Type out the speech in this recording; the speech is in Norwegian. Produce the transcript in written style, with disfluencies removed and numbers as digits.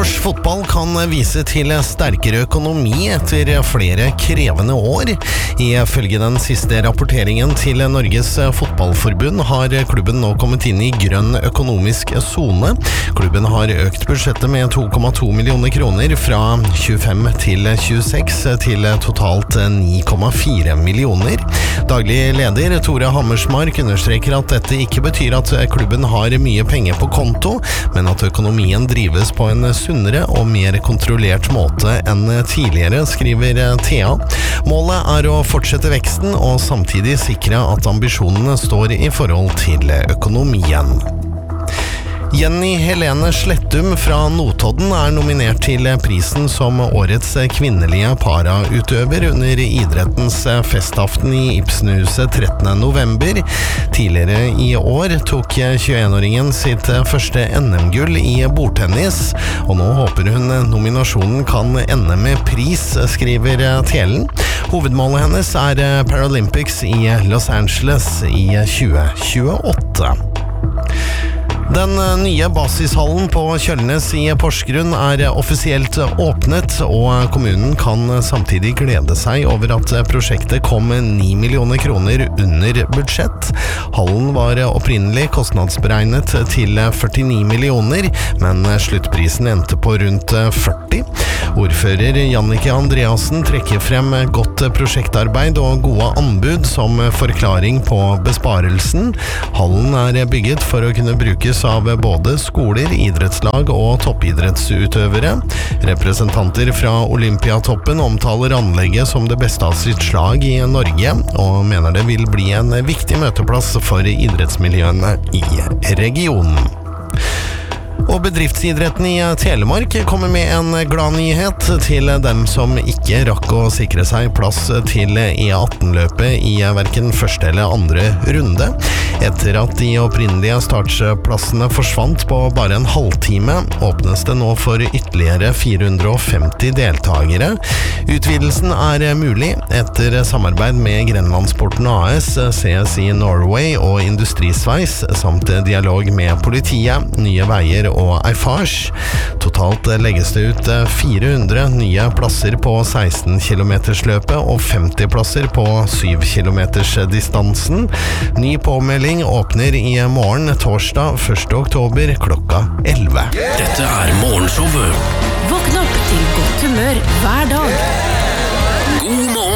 Norsk fotball kan vise til sterkere økonomi etter flere krevende år. Ifølge den siste rapporteringen til Norges fotballforbund har klubben nå kommet inn i grønn økonomisk zone. Klubben har økt budsjettet med 2,2 millioner kroner fra 25 til 26 til totalt 9,4 millioner. Daglig leder Tore Hammersmark understreker at dette ikke betyr at klubben har mye penger på konto, men at økonomien drives på en sunnere og mer kontrollert måte enn tidligere, skriver Thea. Målet er å fortsette veksten og samtidig sikre at ambisjonene står i forhold til økonomien. Jenny Helene Slettum fra Notodden er nominert til prisen som årets kvinnelige parautøver under idrettens festaften i Ibsenhuset 13. november. Tidligere i år tok 21-åringen sitt første NM-gull i bordtennis, og nå håper hun nominasjonen kan ende med pris, skriver Telen. Hovedmålet hennes er Paralympics i Los Angeles i 2028. Den nye basishallen på Kjølnes i Porsgrunn er offisielt åpnet, og kommunen kan samtidig glede seg over at prosjektet kom 9 millioner kroner under budsjett. Hallen var opprinnelig kostnadsberegnet til 49 millioner, men sluttprisen endte på rundt 40. Ordfører Jannike Andreasen trekker frem godt prosjektarbeid og gode anbud som forklaring på besparelsen. Hallen er bygget for å kunne brukes av både skoler, idrettslag og toppidrettsutøvere. Representanter fra Olympiatoppen omtaler anlegget som det beste av sitt slag i Norge, og mener det vil bli en viktig møteplass for idrettsmiljøene i regionen. Og bedriftsidretten i Telemark kommer med en glad nyhet til dem som ikke rakk å sikre seg plass til E18-løpet i hverken første eller andre runde. Etter at de opprinnelige startplassene forsvant på bare en halvtime, åpnes det nå for ytterligere 450 deltagere. Utvidelsen er mulig etter samarbeid med Grenlandsporten AS, CSI Norway og Industrisveis, samt dialog med politiet, Nye Veier og Eiffage. Totalt legges det ut 400 nye plasser på 16 km-løpet og 50 plasser på 7 km-distansen. Ny påmelding åpner i morgen, torsdag 1. oktober klokka 11. Dette er morgenshowet. Våkn opp til godt humør hver dag. God morgen!